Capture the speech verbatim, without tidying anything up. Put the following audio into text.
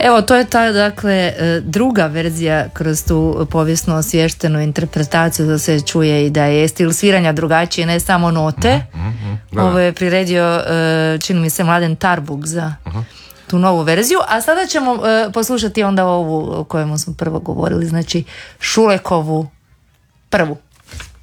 Evo, to je ta, dakle, druga verzija kroz tu povijesno osviještenu interpretaciju, da se čuje i da je stil sviranja drugačiji, ne samo note. Uh-huh, uh-huh, da, Ovo je priredio, čini mi se, Mladen Tarbuk za uh-huh. tu novu verziju, a sada ćemo poslušati onda ovu o kojemu smo prvo govorili, znači Šulekovu prvu.